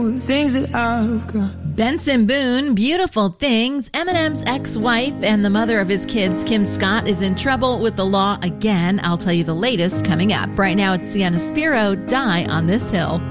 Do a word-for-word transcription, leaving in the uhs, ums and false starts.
things that I've got. Benson Boone, Beautiful Things. Eminem's ex-wife and the mother of his kids, Kim Scott, is in trouble with the law again. I'll tell you the latest coming up. Right now, it's Sienna Spiro, Die on This Hill.